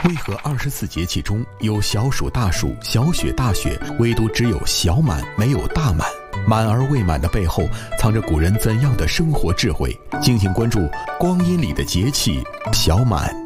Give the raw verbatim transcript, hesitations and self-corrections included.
为何二十四节气中有小暑、大暑、小雪、大雪，唯独只有小满没有大满？满而未满的背后，藏着古人怎样的生活智慧？敬请关注光阴里的节气——小满。